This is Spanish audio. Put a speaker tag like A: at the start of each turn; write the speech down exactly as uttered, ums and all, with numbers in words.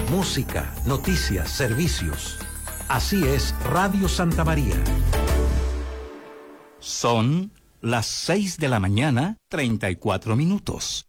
A: música, noticias, servicios. Así es Radio Santa María.
B: Son las seis de la mañana, treinta y cuatro minutos.